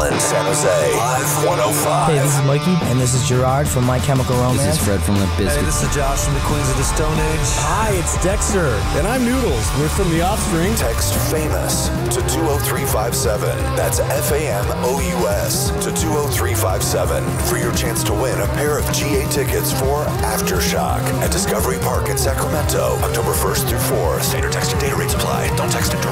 Portland, San Jose, Live 105. Hey, this is Mikey, and this is Gerard from My Chemical Romance. This is Fred from Limp Bizkit. Hey, this is Josh from the Queens of the Stone Age. Hi, it's Dexter. And I'm Noodles. We're from The Offspring. Text FAMOUS to 20357. That's FAMOUS to 20357 for your chance to win a pair of GA tickets for Aftershock at Discovery Park in Sacramento, October 1st through 4th. Standard text and data rates apply. Don't text and drive.